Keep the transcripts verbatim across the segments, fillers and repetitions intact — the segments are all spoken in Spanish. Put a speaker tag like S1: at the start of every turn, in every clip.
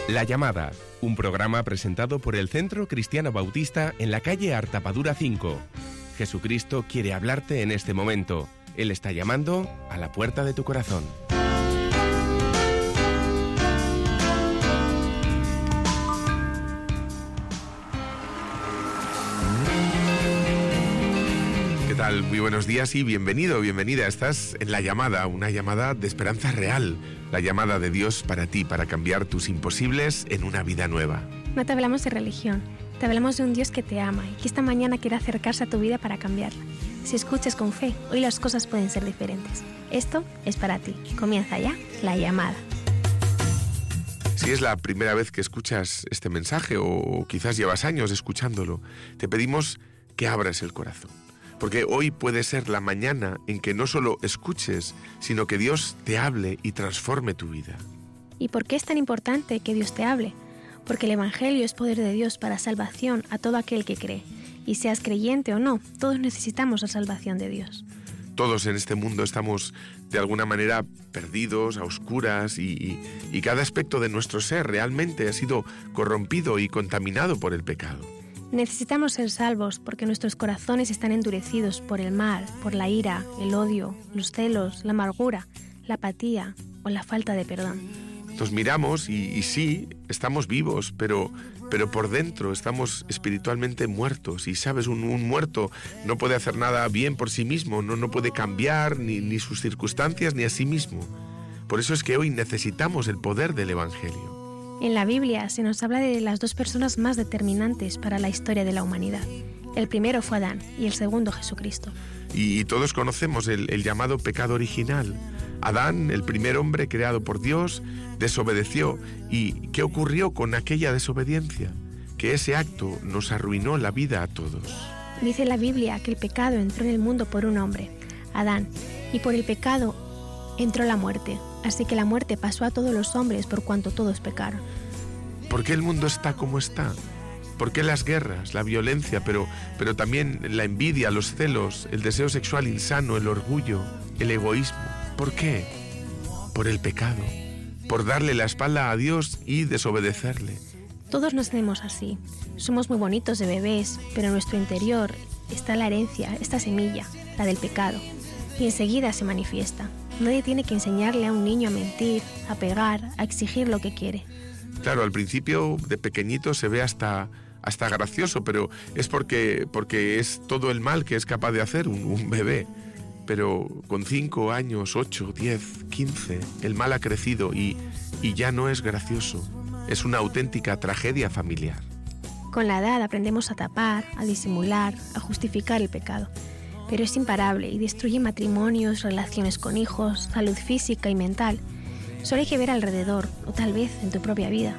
S1: La Llamada, un programa presentado por el Centro Cristiano Bautista en la calle Artapadura cinco. Jesucristo quiere hablarte en este momento. Él está llamando a la puerta de tu corazón. ¿Qué tal? Muy buenos días y bienvenido, bienvenida. Estás en La Llamada, una llamada de esperanza real. La llamada de Dios para ti, para cambiar tus imposibles en una vida nueva.
S2: No te hablamos de religión, te hablamos de un Dios que te ama y que esta mañana quiere acercarse a tu vida para cambiarla. Si escuchas con fe, hoy las cosas pueden ser diferentes. Esto es para ti. Comienza ya La Llamada.
S1: Si es la primera vez que escuchas este mensaje o quizás llevas años escuchándolo, te pedimos que abras el corazón. Porque hoy puede ser la mañana en que no solo escuches, sino que Dios te hable y transforme tu vida.
S2: ¿Y por qué es tan importante que Dios te hable? Porque el Evangelio es poder de Dios para salvación a todo aquel que cree. Y seas creyente o no, todos necesitamos la salvación de Dios.
S1: Todos en este mundo estamos de alguna manera perdidos, a oscuras, y, y, y cada aspecto de nuestro ser realmente ha sido corrompido y contaminado por el pecado.
S2: Necesitamos ser salvos porque nuestros corazones están endurecidos por el mal, por la ira, el odio, los celos, la amargura, la apatía o la falta de perdón.
S1: Nos miramos y, y sí, estamos vivos, pero, pero por dentro estamos espiritualmente muertos. Y sabes, un, un muerto no puede hacer nada bien por sí mismo, no, no puede cambiar ni, ni sus circunstancias ni a sí mismo. Por eso es que hoy necesitamos el poder del Evangelio.
S2: En la Biblia se nos habla de las dos personas más determinantes para la historia de la humanidad. El primero fue Adán y el segundo Jesucristo.
S1: Y todos conocemos el, el llamado pecado original. Adán, el primer hombre creado por Dios, desobedeció. ¿Y qué ocurrió con aquella desobediencia? Que ese acto nos arruinó la vida a todos.
S2: Dice la Biblia que el pecado entró en el mundo por un hombre, Adán, y por el pecado entró la muerte. Así que la muerte pasó a todos los hombres por cuanto todos pecaron.
S1: ¿Por qué el mundo está como está? ¿Por qué las guerras, la violencia, pero, pero también la envidia, los celos, el deseo sexual insano, el orgullo, el egoísmo? ¿Por qué? Por el pecado, por darle la espalda a Dios y desobedecerle.
S2: Todos nacemos así. Somos muy bonitos de bebés, pero en nuestro interior está la herencia, esta semilla, la del pecado, y enseguida se manifiesta. Nadie tiene que enseñarle a un niño a mentir, a pegar, a exigir lo que quiere.
S1: Claro, al principio de pequeñito se ve hasta, hasta gracioso, pero es porque, porque es todo el mal que es capaz de hacer un, un bebé. Pero con cinco años, ocho, diez, quince, el mal ha crecido y, y ya no es gracioso. Es una auténtica tragedia familiar.
S2: Con la edad aprendemos a tapar, a disimular, a justificar el pecado. Pero es imparable y destruye matrimonios, relaciones con hijos, salud física y mental. Solo hay que ver alrededor, o tal vez en tu propia vida.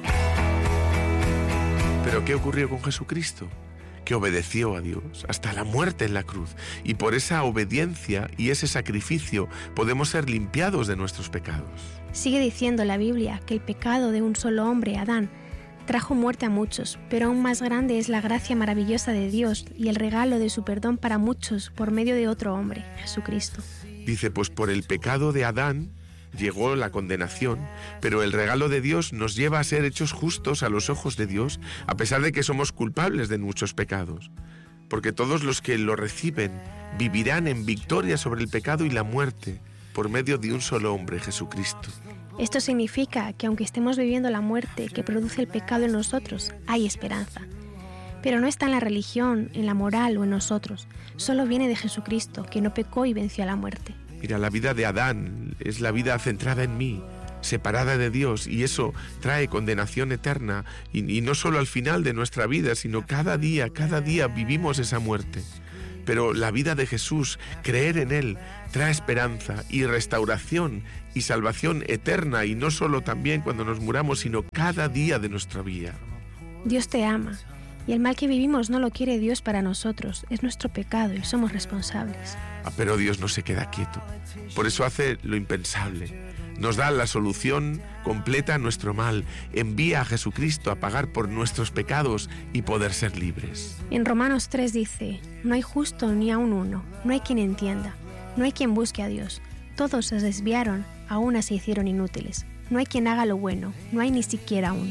S1: ¿Pero qué ocurrió con Jesucristo? Que obedeció a Dios hasta la muerte en la cruz. Y por esa obediencia y ese sacrificio podemos ser limpiados de nuestros pecados.
S2: Sigue diciendo la Biblia que el pecado de un solo hombre, Adán, trajo muerte a muchos, pero aún más grande es la gracia maravillosa de Dios y el regalo de su perdón para muchos por medio de otro hombre, Jesucristo.
S1: Dice, pues por el pecado de Adán llegó la condenación, pero el regalo de Dios nos lleva a ser hechos justos a los ojos de Dios, a pesar de que somos culpables de muchos pecados. Porque todos los que lo reciben vivirán en victoria sobre el pecado y la muerte, por medio de un solo hombre, Jesucristo.
S2: Esto significa que aunque estemos viviendo la muerte que produce el pecado en nosotros, hay esperanza. Pero no está en la religión, en la moral o en nosotros. Solo viene de Jesucristo, que no pecó y venció a la muerte.
S1: Mira, la vida de Adán es la vida centrada en mí, separada de Dios, y eso trae condenación eterna. Y, y no solo al final de nuestra vida, sino cada día, cada día vivimos esa muerte. Pero la vida de Jesús, creer en Él, trae esperanza y restauración y salvación eterna, y no solo también cuando nos muramos, sino cada día de nuestra vida.
S2: Dios te ama, y el mal que vivimos no lo quiere Dios para nosotros, es nuestro pecado y somos responsables.
S1: Ah, pero Dios no se queda quieto, por eso hace lo impensable. Nos da la solución completa a nuestro mal. Envía a Jesucristo a pagar por nuestros pecados y poder ser libres.
S2: En Romanos tres dice, no hay justo ni aun uno, no hay quien entienda, no hay quien busque a Dios. Todos se desviaron, a una se hicieron inútiles. No hay quien haga lo bueno, no hay ni siquiera uno.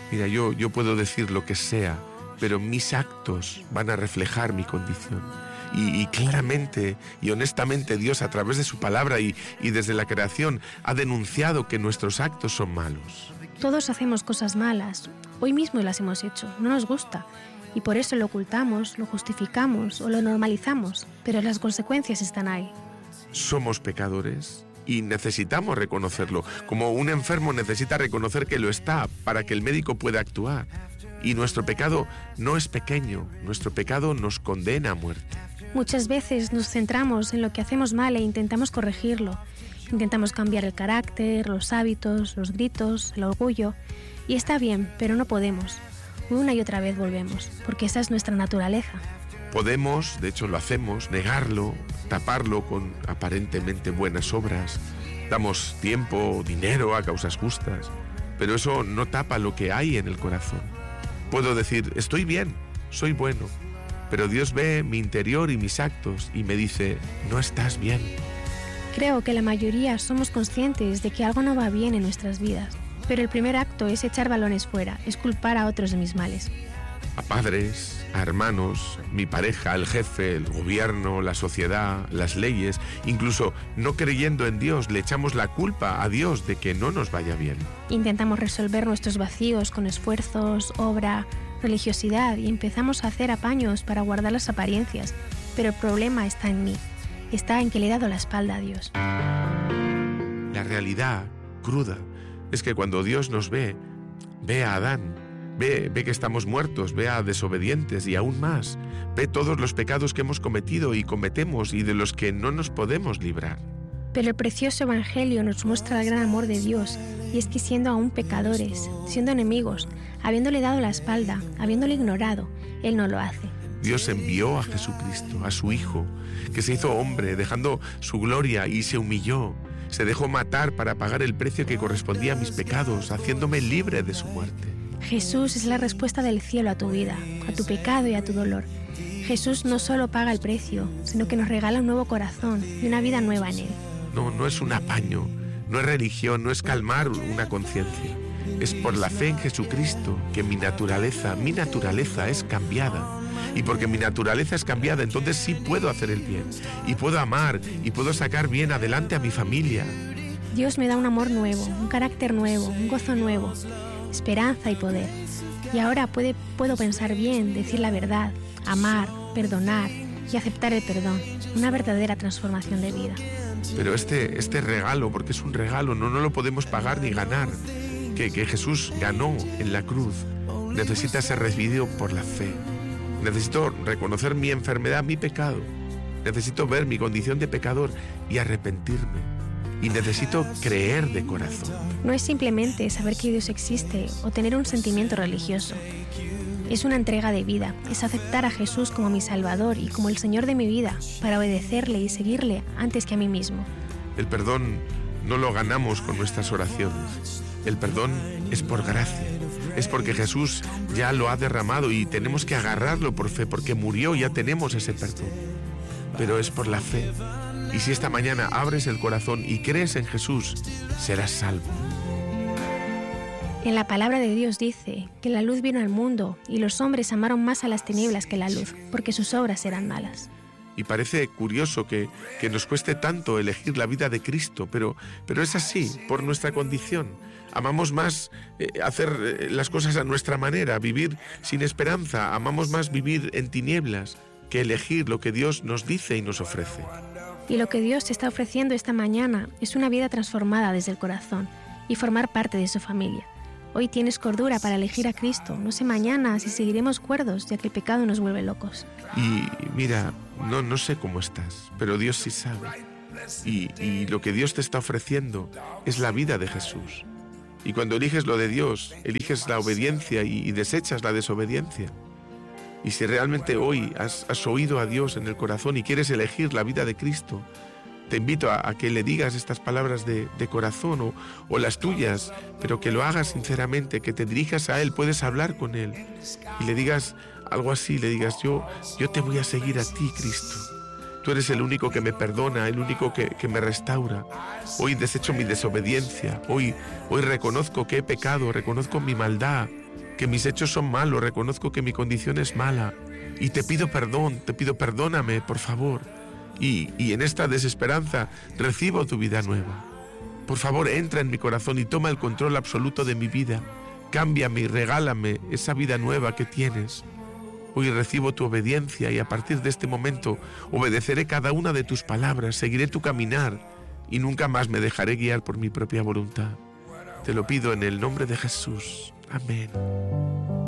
S1: Mira, yo, yo puedo decir lo que sea, pero mis actos van a reflejar mi condición. Y, y claramente y honestamente Dios, a través de su palabra y, y desde la creación, ha denunciado que nuestros actos son malos.
S2: Todos hacemos cosas malas. Hoy mismo las hemos hecho. No nos gusta. Y por eso lo ocultamos, lo justificamos o lo normalizamos. Pero las consecuencias están ahí.
S1: Somos pecadores y necesitamos reconocerlo. Como un enfermo necesita reconocer que lo está para que el médico pueda actuar. Y nuestro pecado no es pequeño. Nuestro pecado nos condena a muerte.
S2: Muchas veces nos centramos en lo que hacemos mal e intentamos corregirlo. Intentamos cambiar el carácter, los hábitos, los gritos, el orgullo. Y está bien, pero no podemos. Una y otra vez volvemos, porque esa es nuestra naturaleza.
S1: Podemos, de hecho lo hacemos, negarlo, taparlo con aparentemente buenas obras. Damos tiempo, dinero a causas justas, pero eso no tapa lo que hay en el corazón. Puedo decir, estoy bien, soy bueno, pero Dios ve mi interior y mis actos y me dice, no estás bien.
S2: Creo que la mayoría somos conscientes de que algo no va bien en nuestras vidas, pero el primer acto es echar balones fuera, es culpar a otros de mis males.
S1: A padres, a hermanos, mi pareja, el jefe, el gobierno, la sociedad, las leyes, incluso no creyendo en Dios, le echamos la culpa a Dios de que no nos vaya bien.
S2: Intentamos resolver nuestros vacíos con esfuerzos, obra, religiosidad y empezamos a hacer apaños para guardar las apariencias, pero el problema está en mí, está en que le he dado la espalda a Dios.
S1: La realidad cruda es que cuando Dios nos ve, ve a Adán, ve, ve que estamos muertos, ve a desobedientes y aún más, ve todos los pecados que hemos cometido y cometemos y de los que no nos podemos librar.
S2: Pero el precioso Evangelio nos muestra el gran amor de Dios, y es que siendo aún pecadores, siendo enemigos, habiéndole dado la espalda, habiéndole ignorado, Él no lo hace.
S1: Dios envió a Jesucristo, a su Hijo, que se hizo hombre, dejando su gloria y se humilló. Se dejó matar para pagar el precio que correspondía a mis pecados, haciéndome libre de su muerte.
S2: Jesús es la respuesta del cielo a tu vida, a tu pecado y a tu dolor. Jesús no solo paga el precio, sino que nos regala un nuevo corazón y una vida nueva en Él.
S1: No, no es un apaño, no es religión, no es calmar una conciencia. Es por la fe en Jesucristo que mi naturaleza, mi naturaleza es cambiada. Y porque mi naturaleza es cambiada, entonces sí puedo hacer el bien. Y puedo amar y puedo sacar bien adelante a mi familia.
S2: Dios me da un amor nuevo, un carácter nuevo, un gozo nuevo, esperanza y poder. Y ahora puede, puedo pensar bien, decir la verdad, amar, perdonar y aceptar el perdón. Una verdadera transformación de vida.
S1: Pero este, este regalo, porque es un regalo, no, no lo podemos pagar ni ganar, que, que Jesús ganó en la cruz, necesita ser recibido por la fe. Necesito reconocer mi enfermedad, mi pecado. Necesito ver mi condición de pecador y arrepentirme. Y necesito creer de corazón.
S2: No es simplemente saber que Dios existe o tener un sentimiento religioso. Es una entrega de vida, es aceptar a Jesús como mi Salvador y como el Señor de mi vida, para obedecerle y seguirle antes que a mí mismo.
S1: El perdón no lo ganamos con nuestras oraciones. El perdón es por gracia. Es porque Jesús ya lo ha derramado y tenemos que agarrarlo por fe, porque murió y ya tenemos ese perdón. Pero es por la fe. Y si esta mañana abres el corazón y crees en Jesús, serás salvo.
S2: En la palabra de Dios dice que la luz vino al mundo y los hombres amaron más a las tinieblas que la luz, porque sus obras eran malas.
S1: Y parece curioso que, que nos cueste tanto elegir la vida de Cristo, pero, pero es así, por nuestra condición. Amamos más eh, hacer eh, las cosas a nuestra manera, vivir sin esperanza. Amamos más vivir en tinieblas que elegir lo que Dios nos dice y nos ofrece.
S2: Y lo que Dios te está ofreciendo esta mañana es una vida transformada desde el corazón y formar parte de su familia. Hoy tienes cordura para elegir a Cristo. No sé mañana si seguiremos cuerdos, ya que el pecado nos vuelve locos.
S1: Y mira, no, no sé cómo estás, pero Dios sí sabe. Y, y lo que Dios te está ofreciendo es la vida de Jesús. Y cuando eliges lo de Dios, eliges la obediencia y, y desechas la desobediencia. Y si realmente hoy has, has oído a Dios en el corazón y quieres elegir la vida de Cristo, te invito a, a que le digas estas palabras de, de corazón o, o las tuyas, pero que lo hagas sinceramente, que te dirijas a Él, puedes hablar con Él y le digas algo así, le digas, yo, yo te voy a seguir a ti, Cristo. Tú eres el único que me perdona, el único que, que me restaura. Hoy desecho mi desobediencia, hoy, hoy reconozco que he pecado, reconozco mi maldad, que mis hechos son malos, reconozco que mi condición es mala y te pido perdón, te pido perdóname, por favor. Y, y en esta desesperanza recibo tu vida nueva. Por favor, entra en mi corazón y toma el control absoluto de mi vida. Cámbiame y regálame esa vida nueva que tienes. Hoy recibo tu obediencia y a partir de este momento obedeceré cada una de tus palabras, seguiré tu caminar y nunca más me dejaré guiar por mi propia voluntad. Te lo pido en el nombre de Jesús. Amén.